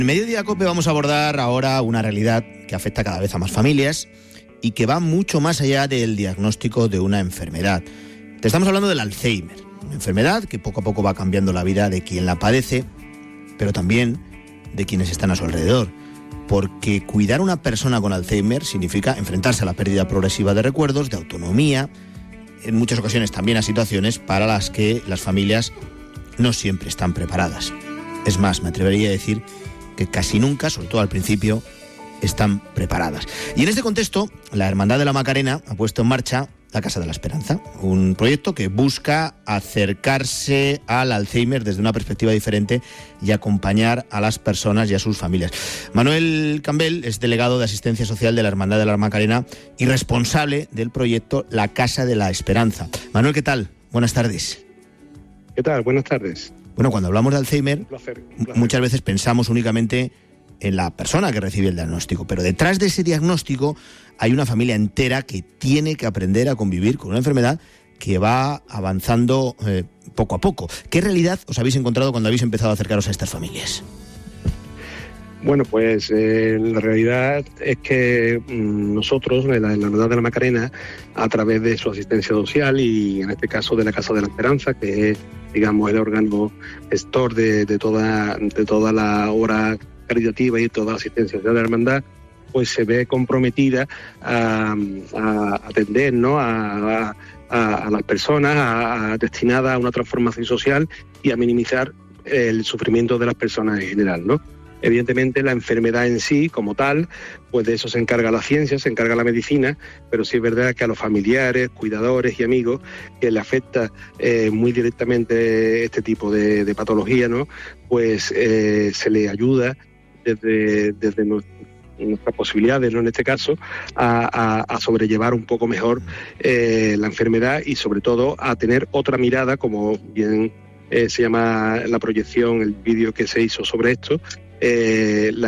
En Mediodía COPE vamos a abordar ahora una realidad que afecta cada vez a más familias y que va mucho más allá del diagnóstico de una enfermedad. Te estamos hablando del Alzheimer, una enfermedad que poco a poco va cambiando la vida de quien la padece, pero también de quienes están a su alrededor. Porque cuidar a una persona con Alzheimer significa enfrentarse a la pérdida progresiva de recuerdos, de autonomía, en muchas ocasiones también a situaciones para las que las familias no siempre están preparadas. Es más, me atrevería a decir que casi nunca, sobre todo al principio, están preparadas. Y en este contexto, la Hermandad de la Macarena ha puesto en marcha la Casa de la Esperanza, un proyecto que busca acercarse al Alzheimer desde una perspectiva diferente y acompañar a las personas y a sus familias. Manuel Campbell es delegado de Asistencia Social de la Hermandad de la Macarena y responsable del proyecto La Casa de la Esperanza. Manuel, ¿qué tal? Buenas tardes. ¿Qué tal? Buenas tardes. Bueno, cuando hablamos de Alzheimer, Un placer. muchas veces pensamos únicamente en la persona que recibe el diagnóstico, pero detrás de ese diagnóstico hay una familia entera que tiene que aprender a convivir con una enfermedad que va avanzando poco a poco. ¿Qué realidad os habéis encontrado cuando habéis empezado a acercaros a estas familias? Bueno, pues la realidad es que nosotros, en la Hermandad de la Macarena, a través de su asistencia social y en este caso de la Casa de la Esperanza, que es, digamos, el órgano gestor de toda la obra caritativa y toda la asistencia social de la Hermandad, pues se ve comprometida a atender, ¿no?, a las personas, destinada a una transformación social y a minimizar el sufrimiento de las personas en general, ¿no? Evidentemente la enfermedad en sí, como tal, pues de eso se encarga la ciencia, se encarga la medicina, pero sí es verdad que a los familiares, cuidadores y amigos que le afecta muy directamente este tipo de patología, ¿no?, pues se le ayuda desde nuestras posibilidades, ¿no?, en este caso, a sobrellevar un poco mejor la enfermedad y sobre todo a tener otra mirada, como bien se llama la proyección, el vídeo que se hizo sobre esto,